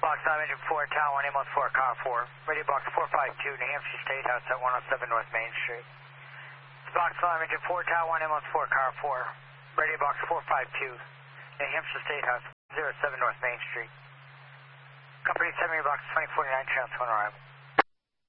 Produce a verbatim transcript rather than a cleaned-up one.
box nine engine four, Tower one, ambulance four, car four. Radio box four five two, New Hampshire State House at one oh seven North Main Street. Box nine engine four, Tower one, ambulance four, car four. Radio box four five two, New Hampshire State House, zero seven North Main Street. Company seven, box twenty forty-nine, transfer on arrival.